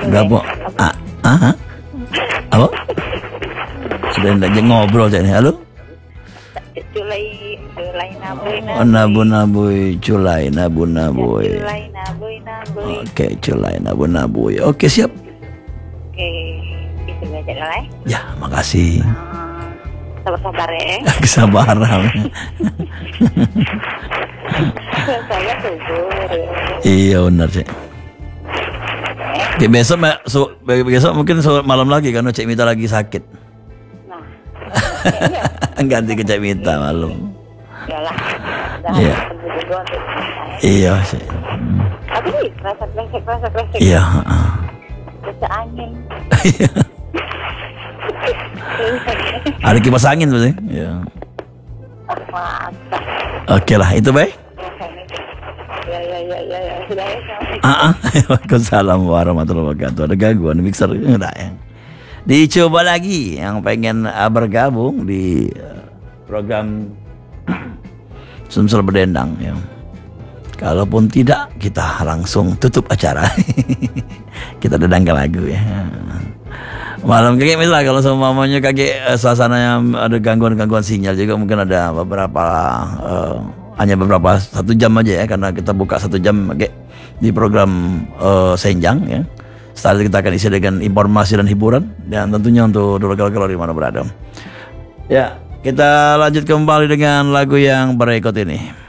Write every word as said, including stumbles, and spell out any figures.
Gabung. Ah, ah, apa? Sudah lagi ngobrol jadi. Halo? Culai, culai naboy Oh, nabu-nabuy, culai, nabu-nabuy. Culai naboy naboy. Oke, culai, nabu-nabuy. Oke, siap. Oke, bisa belajar lah. Ya, makasih. Sabar-sabar ya. Kesabaran. Saya subur. Iya benar sih. Oke, besok ma- so, besok mungkin so, malam lagi karena Cik Mita lagi sakit. Nah, Ganti ke Cik Mita malam. iyalah. Iya. Doang tuh. Iya sih. Hmm. Tapi nih, kresek-kresek, kresek-kresek. Iya. heeh. Bisa angin. Ada kipas angin berarti. Iya. Masa. Oke lah, itu baik. Ya, ya, ya, ya, ya. Sudah ya. Ah, ah. Waalaikumsalam warahmatullahi wabarakatuh. Ada gangguan mixer enggak ya? Dicoba lagi yang pengen uh, bergabung di uh, program Sumsel Berdendang ya. Kalaupun tidak, kita langsung tutup acara. Kita dedangkan lagu ya. Malam kayak misalnya kalau semuanya kayak uh, suasananya ada gangguan-gangguan sinyal juga mungkin ada beberapa uh, hanya beberapa satu jam aja ya karena kita buka satu jam kayak di program uh, Senjang ya. Setelah itu kita akan isi dengan informasi dan hiburan dan tentunya untuk dulur-dulur di mana berada. Ya, kita lanjut kembali dengan lagu yang berikut ini.